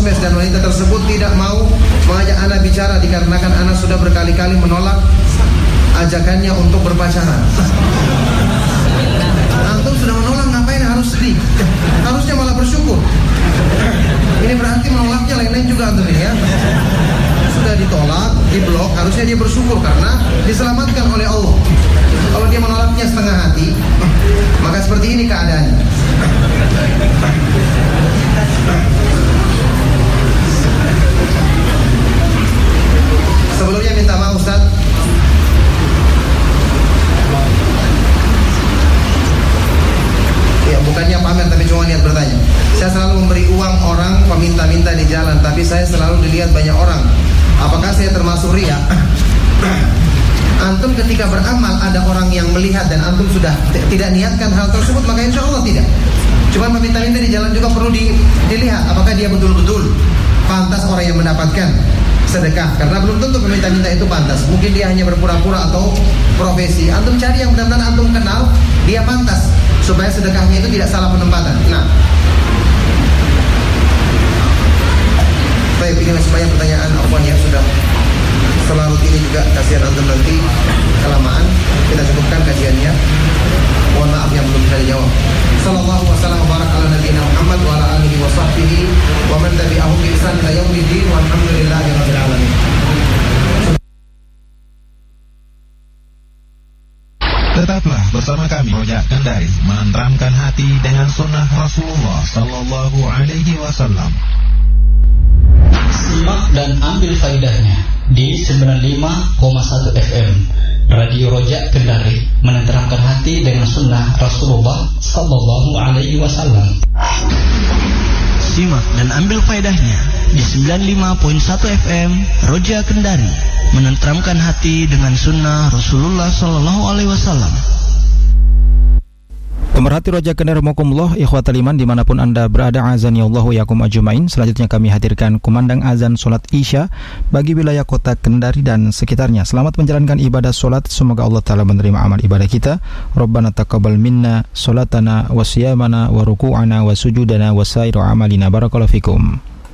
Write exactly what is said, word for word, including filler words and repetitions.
Kosmes dan wanita tersebut tidak mau mengajak ana bicara dikarenakan ana sudah berkali-kali menolak ajakannya untuk berpacaran. Antum sudah menolak, ngapain harus sedih? Harusnya malah bersyukur. Ini berarti menolaknya lain-lain juga antum ini ya. Sudah ditolak, diblok, harusnya dia bersyukur karena diselamatkan oleh Allah. Kalau dia menolaknya setengah hati, maka seperti ini keadaannya. Sebelumnya minta maaf Ustaz. Ya, bukannya pamer tapi cuma niat bertanya. Saya selalu memberi uang orang peminta-minta di jalan, tapi saya selalu dilihat banyak orang. Apakah saya termasuk riya? Antum ketika beramal ada orang yang melihat dan antum sudah t- tidak niatkan hal tersebut, maka insya Allah tidak. Cuma meminta-minta di jalan juga perlu di, dilihat apakah dia betul-betul pantas orang yang mendapatkan sedekah, karena belum tentu peminta-minta itu pantas. Mungkin dia hanya berpura-pura atau profesi. Antum cari yang benar-benar antum kenal, dia pantas, supaya sedekahnya itu tidak salah penempatan. Nah, baik, ini masih banyak pertanyaan. Afwan ya, sudah selarut ini juga, kasihan antum nanti kelamaan. Kita cukupkan kajiannya. Mohon maaf yang belum bisa dijawab. Sallallahu wasallam wa baraka ala nabiyina Muhammad wa ala alihi wa sahbihi wa man tabi'ahum bi ihsan ila yaumiddin walhamdulillahi rabbil alamin. Tetaplah bersama kami Rojak Kendari, menenteramkan hati dengan sunnah Rasulullah Sallallahu Alaihi Wasallam. Simak dan ambil faedahnya di sembilan puluh lima koma satu F M Radio Rojak Kendari, menenteramkan hati dengan sunnah Rasulullah Sallallahu Alaihi Wasallam. Simak dan ambil faedahnya di sembilan puluh lima koma satu F M Rojak Kendari, menenteramkan hati dengan sunnah Rasulullah Sallallahu Alaihi Wasallam. Pemerhati Rojak Kendari rahimakumullah, ikhwatal iman dimanapun anda berada, azani Allahu yakum ajmain. Selanjutnya kami hadirkan kumandang azan solat Isya bagi wilayah kota Kendari dan sekitarnya. Selamat menjalankan ibadah solat, semoga Allah Ta'ala menerima amal ibadah kita. Rabbana taqabbal minna solatana wa siyamana wa ruku'ana wa sujudana wa sairu amalina. Barakallahu fikum.